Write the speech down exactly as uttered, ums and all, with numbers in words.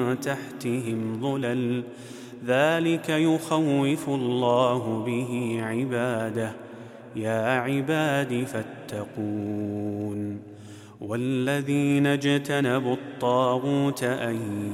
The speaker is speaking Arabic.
تحتهم ظلل ذلك يخوف الله به عباده يا عباد فاتقون والذين اجتنبوا الطاغوت أن